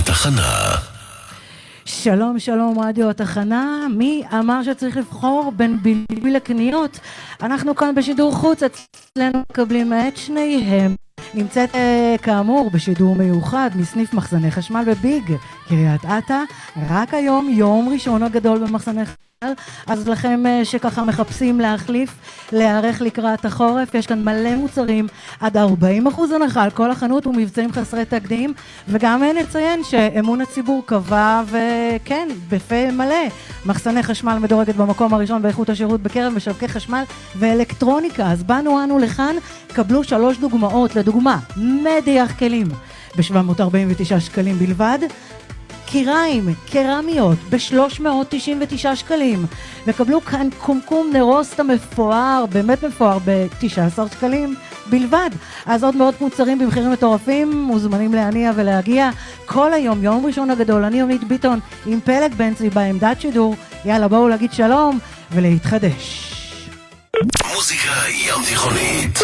התחנה. שלום שלום רדיו התחנה. מי אמר שצריך לבחור בין בלבי לקניות? אנחנו כאן בשידור חוץ, אצלנו מקבלים את שניהם. נמצאת כאמור בשידור מיוחד מסניף מחסני חשמל בביג קריית אתא. רק היום יום ראשון הגדול במחסני חשמל, אז לכם שככה מחפשים להחליף, להיערך לקראת החורף, יש כאן מלא מוצרים עד 40% הנחה על כל החנות ומבצעים חסרי תקדים. וגם נציין שאמון הציבור קבע וכן בפה מלא, מחסני חשמל מדורגת במקום הראשון באיכות השירות בקרב משווקי חשמל ואלקטרוניקה. אז באנו אנו לכאן, קבלו 3 דוגמאות. לדוגמה, מדיח כלים ב-749 שקלים בלבד, קיריים, קרמיות ב-399 שקלים, וקבלו כאן קומקום נרוסט המפואר, באמת מפואר, ב-19 שקלים בלבד. אז עוד מאות מוצרים במחירים מטורפים, מוזמנים להניע ולהגיע כל היום, יום ראשון הגדול. אני יומית ביטון עם פלג בנצי בעמדת שידור. יאללה, בואו להגיד שלום ולהתחדש. מוזיקה ים תיכונית.